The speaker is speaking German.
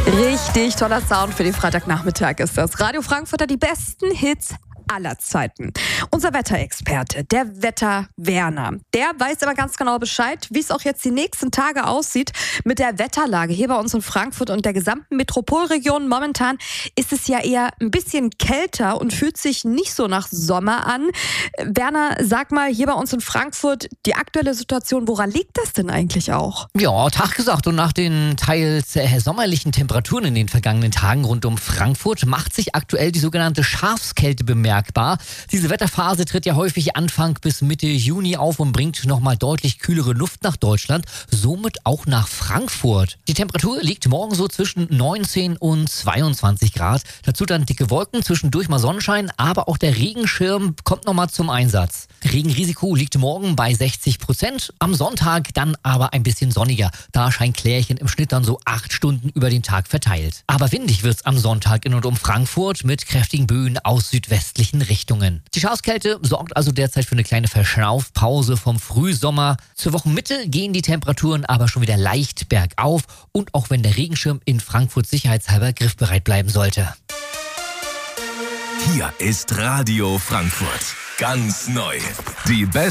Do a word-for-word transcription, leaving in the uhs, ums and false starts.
Richtig toller Sound für den Freitagnachmittag ist das. Radio Frankfurter, die besten Hits aller Zeiten. Unser Wetterexperte, der Wetter-Werner, der weiß aber ganz genau Bescheid, wie es auch jetzt die nächsten Tage aussieht mit der Wetterlage hier bei uns in Frankfurt und der gesamten Metropolregion. Momentan ist es ja eher ein bisschen kälter und fühlt sich nicht so nach Sommer an. Werner, sag mal, hier bei uns in Frankfurt, die aktuelle Situation, woran liegt das denn eigentlich auch? Ja, Tag gesagt, und nach den teils äh, sommerlichen Temperaturen in den vergangenen Tagen rund um Frankfurt macht sich aktuell die sogenannte Schafskälte bemerkbar. Diese Wetterphase tritt ja häufig Anfang bis Mitte Juni auf und bringt nochmal deutlich kühlere Luft nach Deutschland, somit auch nach Frankfurt. Die Temperatur liegt morgen so zwischen neunzehn und zweiundzwanzig Grad. Dazu dann dicke Wolken, zwischendurch mal Sonnenschein, aber auch der Regenschirm kommt nochmal zum Einsatz. Regenrisiko liegt morgen bei sechzig Prozent, am Sonntag dann aber ein bisschen sonniger. Da scheint Klärchen im Schnitt dann so acht Stunden über den Tag verteilt. Aber windig wird's am Sonntag in und um Frankfurt mit kräftigen Böen aus südwestlichen Richtungen. Die Schafskälte sorgt also derzeit für eine kleine Verschnaufpause vom Frühsommer. Zur Wochenmitte gehen die Temperaturen aber schon wieder leicht bergauf und auch wenn der Regenschirm in Frankfurt sicherheitshalber griffbereit bleiben sollte. Hier ist Radio Frankfurt. Ganz neu. Die besten